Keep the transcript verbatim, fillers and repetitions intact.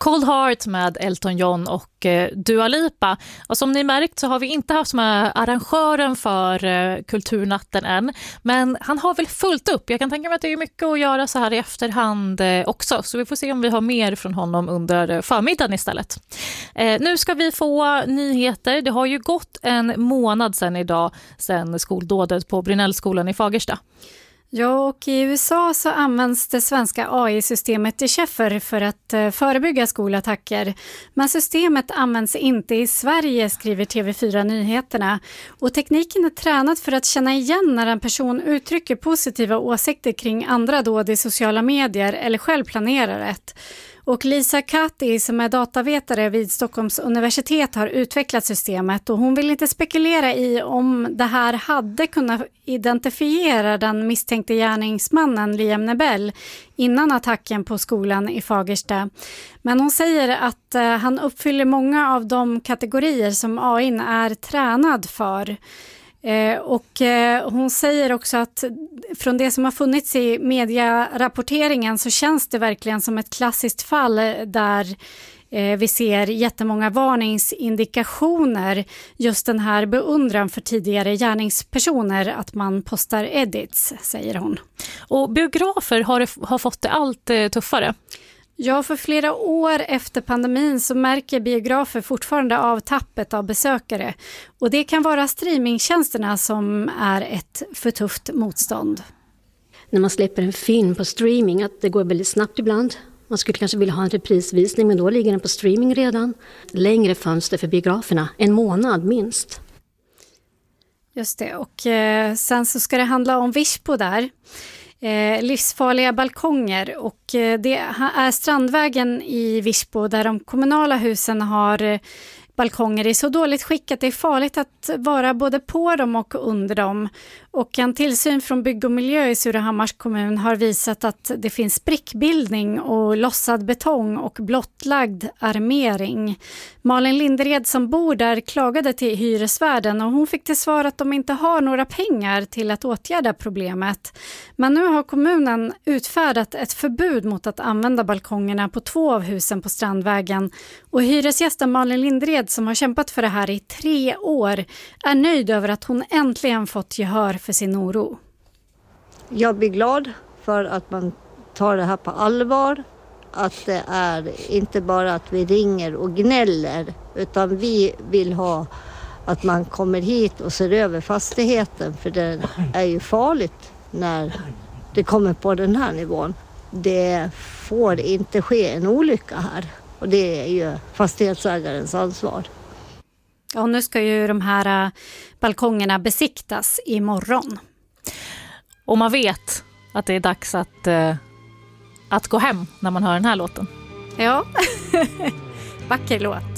Cold Heart med Elton John och eh, Dua Lipa. Och som ni märkt så har vi inte haft med arrangören för eh, Kulturnatten än. Men han har väl fullt upp. Jag kan tänka mig att det är mycket att göra så här i efterhand eh, också. Så vi får se om vi har mer från honom under förmiddagen istället. Eh, nu ska vi få nyheter. Det har ju gått en månad sedan idag sedan skoldådet på Brynällskolan i Fagersta. Ja, och i U S A så används det svenska A I-systemet i Scheffer för att förebygga skolattacker. Men systemet används inte i Sverige, skriver T V fyra Nyheterna. Och tekniken är tränad för att känna igen när en person uttrycker positiva åsikter kring andra dåd i sociala medier eller själv planerar ett. Och Lisa Katti som är datavetare vid Stockholms universitet har utvecklat systemet och hon vill inte spekulera i om det här hade kunnat identifiera den misstänkte gärningsmannen Liam Nebel innan attacken på skolan i Fagersta. Men hon säger att eh, han uppfyller många av de kategorier som A I är tränad för. Eh, och eh, hon säger också att från det som har funnits i medierapporteringen så känns det verkligen som ett klassiskt fall där eh, vi ser jättemånga varningsindikationer, just den här beundran för tidigare gärningspersoner att man postar edits, säger hon. Och biografer har, har fått det allt eh, tuffare. Ja, för flera år efter pandemin så märker biografer fortfarande av tappet av besökare. Och det kan vara streamingtjänsterna som är ett för tufft motstånd. När man släpper en film på streaming, att det går väldigt snabbt ibland. Man skulle kanske vilja ha en reprisvisning, men då ligger den på streaming redan. Längre fönster för biograferna, en månad minst. Just det, och eh, sen så ska det handla om Virsbo där. Eh, livsfarliga balkonger och eh, det är Strandvägen i Virsbo där de kommunala husen har eh, balkonger i så dåligt skick att det är farligt att vara både på dem och under dem. Och en tillsyn från Bygg och miljö i Surahammars kommun har visat att det finns sprickbildning och lossad betong och blottlagd armering. Malin Lindered som bor där klagade till hyresvärden och hon fick till svar att de inte har några pengar till att åtgärda problemet. Men nu har kommunen utfärdat ett förbud mot att använda balkongerna på två av husen på Strandvägen. Och hyresgästen Malin Lindered som har kämpat för det här i tre år är nöjd över att hon äntligen fått gehör för sin oro. Jag blir glad för att man tar det här på allvar. Att det är inte bara att vi ringer och gnäller, utan vi vill ha att man kommer hit och ser över fastigheten, för det är ju farligt när det kommer på den här nivån. Det får inte ske en olycka här och det är ju fastighetsägarens ansvar. Ja, nu ska ju de här balkongerna besiktas imorgon. Och man vet att det är dags att, uh, att gå hem när man hör den här låten. Ja, vacker låt.